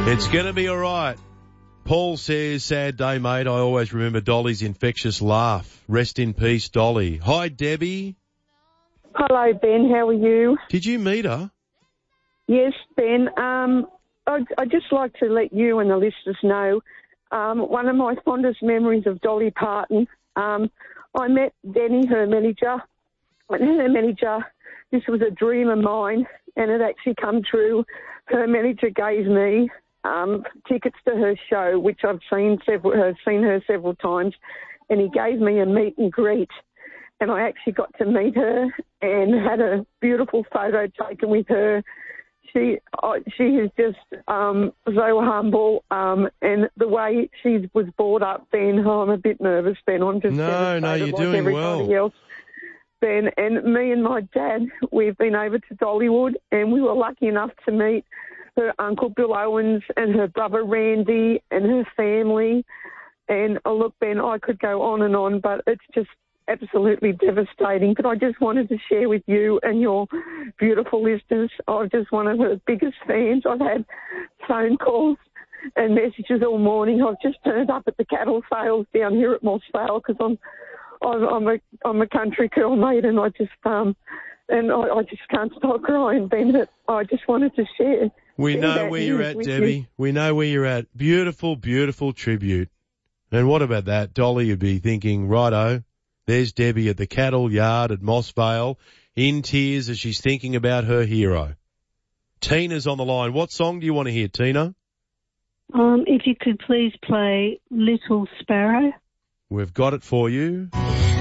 It's going to be all right. Paul says, sad day, mate. I always remember Dolly's infectious laugh. Rest in peace, Dolly. Hi, Debbie. Hello, Ben. How are you? Did you meet her? Yes, Ben. I'd just like to let you and the listeners know one of my fondest memories of Dolly Parton. I met Denny, her manager, and her manager, this was a dream of mine, and it actually come true. Her manager gave me tickets to her show, which I've seen her several times, and he gave me a meet and greet. And I actually got to meet her and had a beautiful photo taken with her. She is just so humble, and the way she was brought up, Ben, I'm a bit nervous, Ben. I'm just No, you're like doing everybody well. else. Ben, and me and my dad, we've been over to Dollywood, and we were lucky enough to meet her uncle Bill Owens and her brother Randy and her family. And look, Ben, I could go on, but it's just absolutely devastating. But I just wanted to share with you and your beautiful listeners. I'm just one of her biggest fans. I've had phone calls and messages all morning. I've just turned up at the cattle sales down here at Moss Vale because I'm a country girl, mate, and I just can't stop crying, Ben. But I just wanted to share. We know where you're at, Debbie. We know where you're at. Beautiful, beautiful tribute. And what about that? Dolly would be thinking, righto, there's Debbie at the cattle yard at Moss Vale in tears as she's thinking about her hero. Tina's on the line. What song do you want to hear, Tina? If you could please play Little Sparrow. We've got it for you.